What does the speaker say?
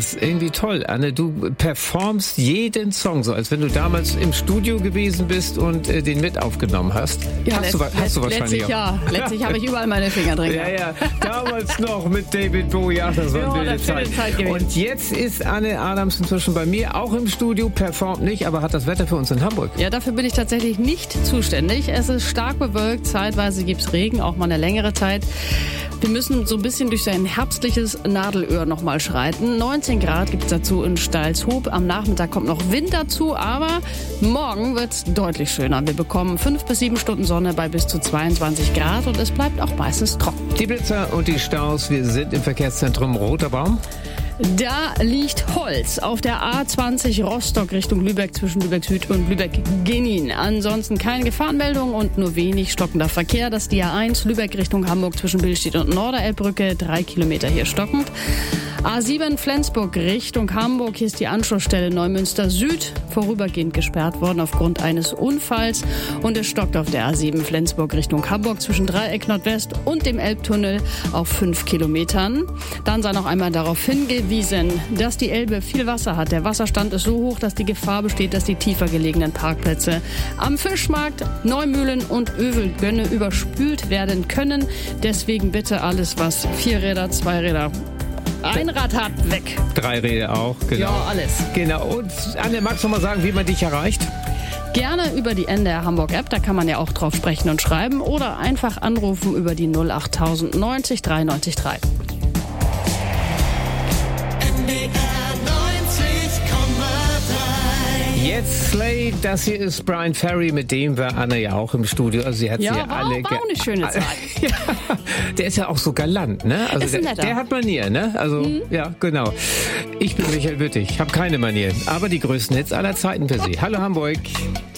Das ist irgendwie toll, Anne. Du performst jeden Song so, als wenn du damals im Studio gewesen bist und den mit aufgenommen hast. Ja, hast du wahrscheinlich letztlich auch. Ja. Letztlich habe ich überall meine Finger drin. Ja. Damals noch mit David Bowie. Ach, das war eine wilde Zeit. Und jetzt ist Anne Adams inzwischen bei mir, auch im Studio, performt nicht, aber hat das Wetter für uns in Hamburg. Ja, dafür bin ich tatsächlich nicht zuständig. Es ist stark bewölkt, zeitweise gibt es Regen, auch mal eine längere Zeit. Wir müssen so ein bisschen durch sein herbstliches Nadelöhr nochmal schreiten. 19 Grad gibt es dazu in Stalshoop. Am Nachmittag kommt noch Wind dazu, aber morgen wird es deutlich schöner. Wir bekommen 5 bis 7 Stunden Sonne bei bis zu 22 Grad und es bleibt auch meistens trocken. Die Blitzer und die Staus, wir sind im Verkehrszentrum Roter Baum. Da liegt Holz auf der A20 Rostock Richtung Lübeck zwischen Lübeck Süd und Lübeck-Genin. Ansonsten keine Gefahrenmeldung und nur wenig stockender Verkehr. Das ist die A1 Lübeck Richtung Hamburg zwischen Billstedt und Norderelbbrücke. 3 Kilometer hier stockend. A7 Flensburg Richtung Hamburg. Hier ist die Anschlussstelle Neumünster Süd vorübergehend gesperrt worden aufgrund eines Unfalls. Und es stockt auf der A7 Flensburg Richtung Hamburg zwischen Dreieck Nordwest und dem Elbtunnel auf 5 Kilometern. Dann sei noch einmal darauf hingewiesen, dass die Elbe viel Wasser hat. Der Wasserstand ist so hoch, dass die Gefahr besteht, dass die tiefer gelegenen Parkplätze am Fischmarkt, Neumühlen und Övelgönne überspült werden können. Deswegen bitte alles, was 4 Räder, 2 Räder, ein Rad hat, weg. 3 Räder auch, genau. Ja, alles. Genau. Und Anne, magst du mal sagen, wie man dich erreicht? Gerne über die NDR Hamburg App, da kann man ja auch drauf sprechen und schreiben oder einfach anrufen über die 08000 90 93 3. Jetzt Slade, das hier ist Brian Ferry, mit dem war Anne ja auch im Studio. Also sie hat Ja, sie war alle auch eine schöne Zeit. Ja, der ist ja auch so galant, ne? Also Ist ein netter. der hat Manieren, ne? Also ja, genau. Ich bin Michael Wittig, habe keine Manieren, aber die größten Hits aller Zeiten für Sie. Hallo Hamburg.